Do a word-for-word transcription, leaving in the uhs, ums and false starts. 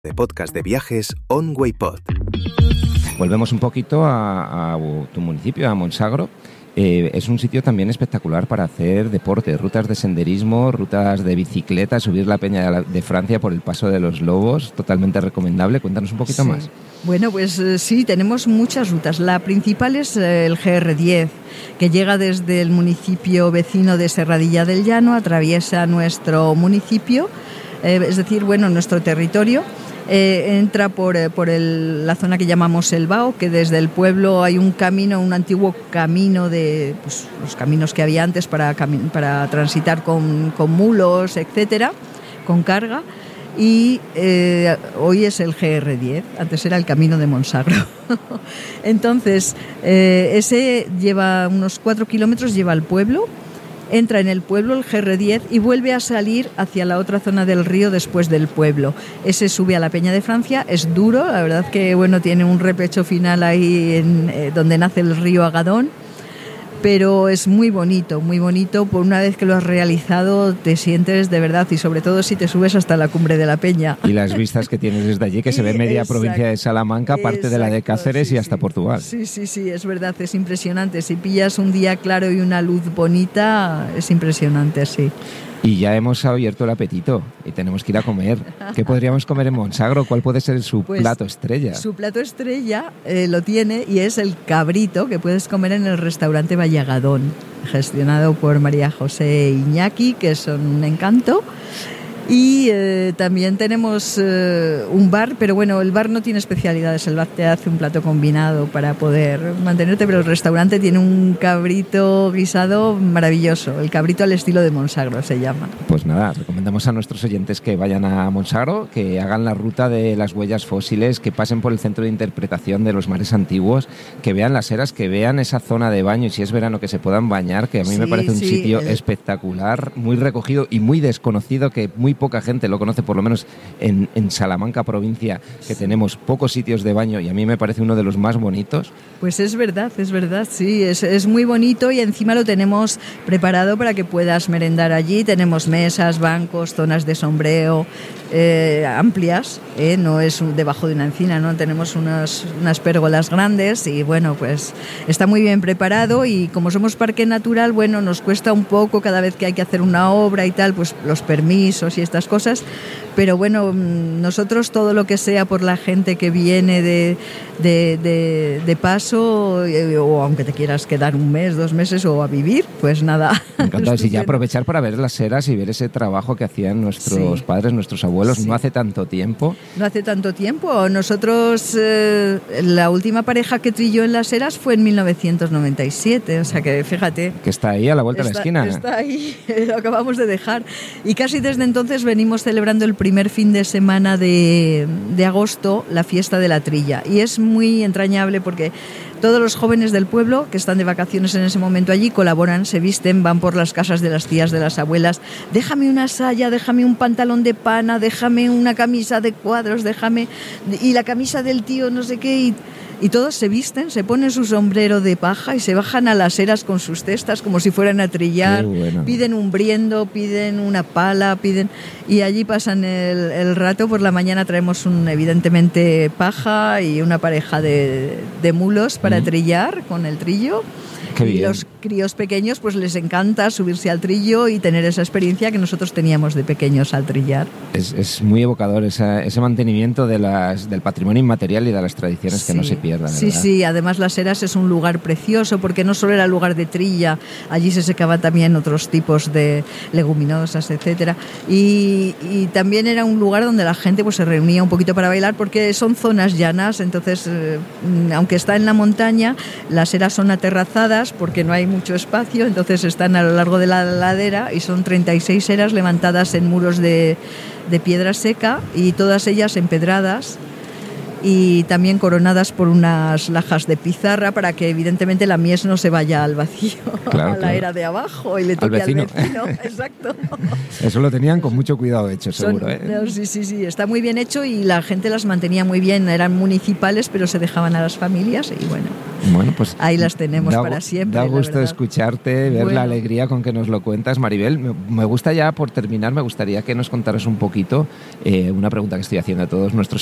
de podcast de viajes On Waypod. Volvemos un poquito a, a tu municipio, a Montsagro. Eh, es un sitio también espectacular para hacer deporte, rutas de senderismo, rutas de bicicleta, subir la Peña de, la, de Francia por el Paso de los Lobos, totalmente recomendable. Cuéntanos un poquito sí. más. Bueno, pues eh, sí, tenemos muchas rutas. La principal es eh, el G R diez, que llega desde el municipio vecino de Serradilla del Llano, atraviesa nuestro municipio, eh, es decir, bueno, nuestro territorio. Eh, entra por, eh, por el, la zona que llamamos el Bao, que desde el pueblo hay un camino, un antiguo camino de pues, los caminos que había antes para, cami- para transitar con, con mulos, etcétera, con carga, y eh, hoy es el G R diez, antes era el camino de Montsagro. Entonces, eh, ese lleva unos cuatro kilómetros, lleva al pueblo. Entra en el pueblo el G R diez y vuelve a salir hacia la otra zona del río después del pueblo. Ese sube a la Peña de Francia, es duro, la verdad que bueno, tiene un repecho final ahí en, eh, donde nace el río Agadón, pero es muy bonito, muy bonito. Por una vez que lo has realizado te sientes de verdad, y sobre todo si te subes hasta la cumbre de la Peña. Y las vistas que tienes desde allí, que se ve media Exacto. provincia de Salamanca, parte Exacto, de la de Cáceres sí, y hasta sí. Portugal. Sí, sí, sí, es verdad, es impresionante. Si pillas un día claro y una luz bonita, es impresionante, sí. Y ya hemos abierto el apetito y tenemos que ir a comer. ¿Qué podríamos comer en Montsagro? ¿Cuál puede ser su Pues, plato estrella? Su plato estrella eh, lo tiene, y es el cabrito que puedes comer en el restaurante Vallagadón, gestionado por María José Iñaki, que son un encanto. Y eh, también tenemos eh, un bar, pero bueno, el bar no tiene especialidades, el bar te hace un plato combinado para poder mantenerte, pero el restaurante tiene un cabrito guisado maravilloso, el cabrito al estilo de Montsagro se llama. Pues nada, recomendamos a nuestros oyentes que vayan a Montsagro, que hagan la ruta de las huellas fósiles, que pasen por el centro de interpretación de los mares antiguos, que vean las eras, que vean esa zona de baño, y si es verano que se puedan bañar, que a mí Sí, me parece un sí, sitio el... espectacular, muy recogido y muy desconocido, que muy poca gente lo conoce, por lo menos en, en Salamanca provincia, que tenemos pocos sitios de baño, y a mí me parece uno de los más bonitos. Pues es verdad, es verdad, sí, es, es muy bonito, y encima lo tenemos preparado para que puedas merendar allí. Tenemos mesas, bancos, zonas de sombreo eh, amplias, eh, no es un, debajo de una encina, ¿no? Tenemos unas, unas pérgolas grandes, y bueno, pues está muy bien preparado. Y como somos parque natural, bueno, nos cuesta un poco cada vez que hay que hacer una obra y tal, pues los permisos y estas cosas, pero bueno, nosotros todo lo que sea por la gente que viene de, de, de, de paso, eh, o aunque te quieras quedar un mes, dos meses o a vivir, pues nada. Me encanta, y ya aprovechar para ver las eras y ver ese trabajo que hacían nuestros sí. padres, nuestros abuelos, sí. no hace tanto tiempo. No hace tanto tiempo. Nosotros, eh, la última pareja que trilló en las eras fue en mil novecientos noventa y siete, o sea que fíjate. Que está ahí a la vuelta está, de la esquina. Está ahí, lo acabamos de dejar. Y casi desde entonces venimos celebrando el primer fin de semana de, de agosto la fiesta de la trilla, y es muy entrañable porque todos los jóvenes del pueblo que están de vacaciones en ese momento allí colaboran, se visten, van por las casas de las tías, de las abuelas. Déjame una saya, déjame un pantalón de pana, déjame una camisa de cuadros, déjame... y la camisa del tío no sé qué... y, y todos se visten, se ponen su sombrero de paja y se bajan a las eras con sus cestas como si fueran a trillar. Bueno. Piden un briendo, piden una pala, piden... y allí pasan el, el rato. Por la mañana traemos un, evidentemente paja y una pareja de, de mulos para mm. trillar con el trillo. Qué bien. Y los críos pequeños pues les encanta subirse al trillo y tener esa experiencia que nosotros teníamos de pequeños al trillar. Es, es muy evocador esa, ese mantenimiento de las, del patrimonio inmaterial y de las tradiciones sí. que no se pierdan. Sí, ¿verdad? sí, además Las Heras es un lugar precioso porque no solo era lugar de trilla, allí se secaban también otros tipos de leguminosas, etcétera, y, y también era un lugar donde la gente pues se reunía un poquito para bailar porque son zonas llanas, entonces eh, aunque está en la montaña, Las Heras son aterrazadas porque no hay mucho espacio, entonces están a lo largo de la ladera y son treinta y seis eras levantadas en muros de, de piedra seca y todas ellas empedradas. y también coronadas por unas lajas de pizarra para que evidentemente la mies no se vaya al vacío, claro, a la claro. era de abajo y le toque al vecino. vecino. Exacto. Eso lo tenían con mucho cuidado hecho, seguro. Son, ¿eh? no, sí, sí, sí, está muy bien hecho y la gente las mantenía muy bien. Eran municipales, pero se dejaban a las familias y bueno, bueno pues ahí las tenemos da, para siempre. Da gusto escucharte, ver bueno. la alegría con que nos lo cuentas, Maribel. Me, me gusta ya, por terminar, me gustaría que nos contaras un poquito eh, una pregunta que estoy haciendo a todos nuestros